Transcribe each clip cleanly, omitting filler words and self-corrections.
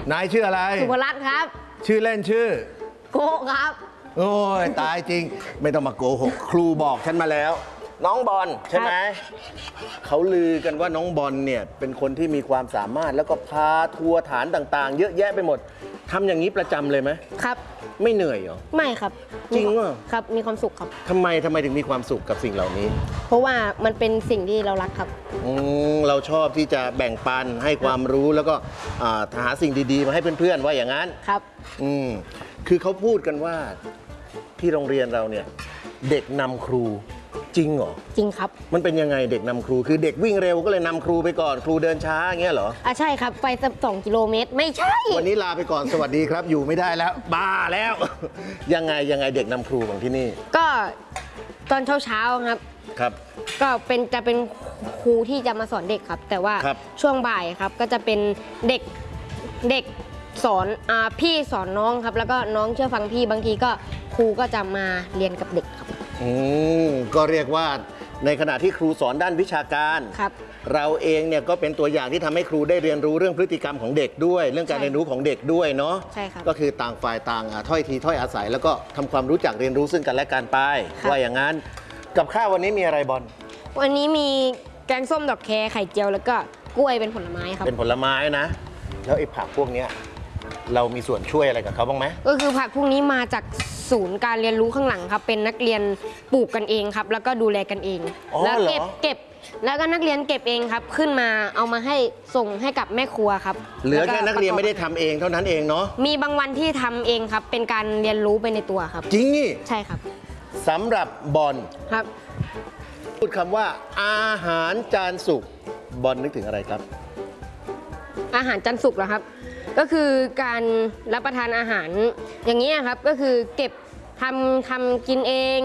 นายชื่ออะไรสุภรัตน์ครับชื่อเล่นชื่อโกครับโอ้ยตายจริงไม่ต้องมาโกหกครูบอกฉันมาแล้วน้องบอลใช่ไหมเขาลือกันว่าน้องบอลเนี่ยเป็นคนที่มีความสามารถแล้วก็พาทัวร์ฐานต่างๆเยอะแยะไปหมดทำอย่างนี้ประจำเลยไหมครับไม่เหนื่อยเหรอไม่ครับจริงเหรอครับมีความสุขครับทำไมถึงมีความสุขกับสิ่งเหล่านี้เพราะว่ามันเป็นสิ่งที่เรารักครับเราชอบที่จะแบ่งปันให้ความรู้แล้วก็หาสิ่งดีๆมาให้เพื่อนๆว่าอย่างนั้นครับคือเขาพูดกันว่าที่โรงเรียนเราเนี่ยเด็กนำครูจริงเหรอจริงครับมันเป็นยังไงเด็กนำครูคือเด็กวิ่งเร็วก็เลยนำครูไปก่อนครูเดินช้าอย่างเงี้ยเหรอใช่ครับไปสัก2 กิโลเมตรไม่ใช่วันนี้ลาไปก่อนสวัสดีครับอยู่ไม่ได้แล้วบ้าแล้วยังไงเด็กนำครูของที่นี่ก็ตอนเช้าครับก็จะเป็นครูที่จะมาสอนเด็กครับแต่ว่าช่วงบ่ายครับก็จะเป็นเด็กสอนพี่สอนน้องครับแล้วก็น้องเชื่อฟังพี่บางทีก็ครูก็จะมาเรียนกับเด็กครับก็เรียกว่าในขณะที่ครูสอนด้านวิชาการเราเองเนี่ยก็เป็นตัวอย่างที่ทำให้ครูได้เรียนรู้เรื่องพฤติกรรมของเด็กด้วยเรื่องการเรียนรู้ของเด็กด้วยเนาะใช่ครับก็คือต่างฝ่ายต่างถ้อยทีถ้อยอาศัยแล้วก็ทำความรู้จักเรียนรู้ซึ่งกันและกันไปว่าอย่างนั้นกับข้าววันนี้มีอะไรบอลวันนี้มีแกงส้มดอกแคไข่เจียวแล้วก็กล้วยเป็นผลไม้ครับเป็นผลไม้นะแล้วไอ้ผักพวกนี้เรามีส่วนช่วยอะไรกับเขาบ้างไหมก็คือผักพวกนี้มาจากศูนย์การเรียนรู้ข้างหลังครับเป็นนักเรียนปลูกกันเองครับแล้วก็ดูแลกันเองแล้วเก็บแล้วก็นักเรียนเก็บเองครับขึ้นมาเอามาให้ส่งให้กับแม่ครัวครับเหลือแค่นักเรียนไม่ได้ทำเองเท่านั้นเองเนาะมีบางวันที่ทำเองครับเป็นการเรียนรู้ไปในตัวครับจริงนี่ใช่ครับสำหรับบอลครับพูดคำว่าอาหารจานสุกบอลนึกถึงอะไรครับอาหารจานสุกเหรอครับก็คือการรับประทานอาหารอย่างนี้ครับก็คือเก็บทำกินเอง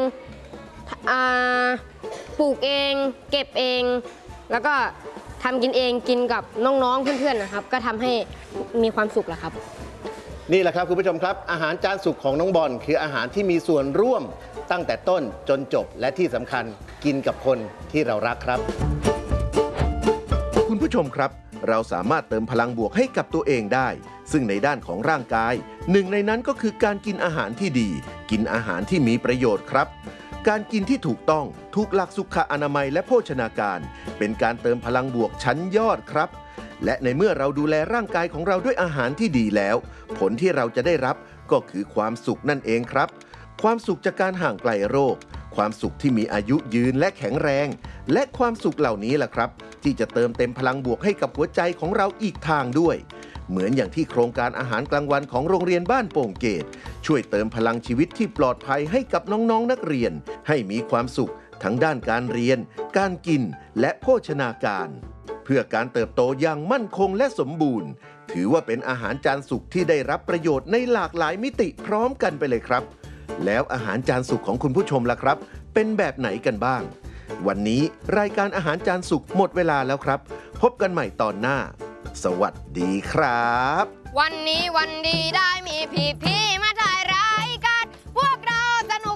ปลูกเองเก็บเองแล้วก็ทำกินเองกินกับน้องๆเพื่อนๆนะครับก็ทำให้มีความสุขแหละครับนี่แหละครับคุณผู้ชมครับอาหารจานสุกของน้องบอลคืออาหารที่มีส่วนร่วมตั้งแต่ต้นจนจบและที่สำคัญกินกับคนที่เรารักครับคุณผู้ชมครับเราสามารถเติมพลังบวกให้กับตัวเองได้ซึ่งในด้านของร่างกายหนึ่งในนั้นก็คือการกินอาหารที่ดีกินอาหารที่มีประโยชน์ครับการกินที่ถูกต้องถูกหลักสุขอนามัยและโภชนาการเป็นการเติมพลังบวกชั้นยอดครับและในเมื่อเราดูแลร่างกายของเราด้วยอาหารที่ดีแล้วผลที่เราจะได้รับก็คือความสุขนั่นเองครับความสุขจากการห่างไกลโรคความสุขที่มีอายุยืนและแข็งแรงและความสุขเหล่านี้ล่ะครับที่จะเติมเต็มพลังบวกให้กับหัวใจของเราอีกทางด้วยเหมือนอย่างที่โครงการอาหารกลางวันของโรงเรียนบ้านโป่งเกตช่วยเติมพลังชีวิตที่ปลอดภัยให้กับน้องๆนักเรียนให้มีความสุขทั้งด้านการเรียนการกินและโภชนาการเพื่อการเติบโตอย่างมั่นคงและสมบูรณ์ถือว่าเป็นอาหารจานสุกที่ได้รับประโยชน์ในหลากหลายมิติพร้อมกันไปเลยครับแล้วอาหารจานสุกของคุณผู้ชมล่ะครับเป็นแบบไหนกันบ้างวันนี้รายการอาหารจานสุกหมดเวลาแล้วครับพบกันใหม่ตอนหน้าสวัสดีครับวันนี้วันดีได้มีพี่มาถ่าย